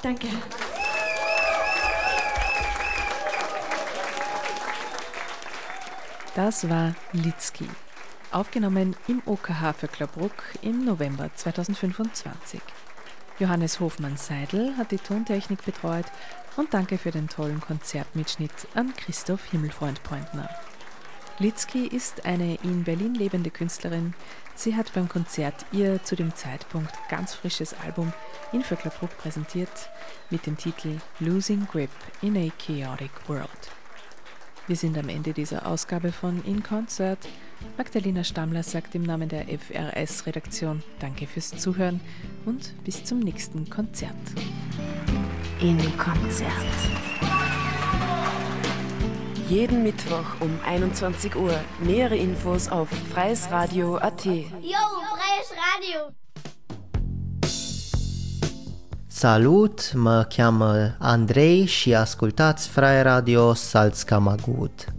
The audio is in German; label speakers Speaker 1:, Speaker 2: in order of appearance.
Speaker 1: Danke.
Speaker 2: Das war Litzky, aufgenommen im OKH für Vöcklerbruck im November 2025. Johannes Hofmann-Seidel hat die Tontechnik betreut und danke für den tollen Konzertmitschnitt an Christoph Himmelfreund-Pointner. Litzky ist eine in Berlin lebende Künstlerin. Sie hat beim Konzert ihr zu dem Zeitpunkt ganz frisches Album in Vöcklerbruck präsentiert mit dem Titel Losing Grip in a Chaotic World. Wir sind am Ende dieser Ausgabe von In Concert. Magdalena Stammler sagt im Namen der FRS-Redaktion Danke fürs Zuhören und bis zum nächsten Konzert.
Speaker 3: In Konzert. Jeden Mittwoch um 21 Uhr. Nähere Infos auf freiesradio.at.
Speaker 4: Jo, Freies Radio!
Speaker 5: Salut, mă cheamă Andrei și ascultați Freie Radio Salzkammergut.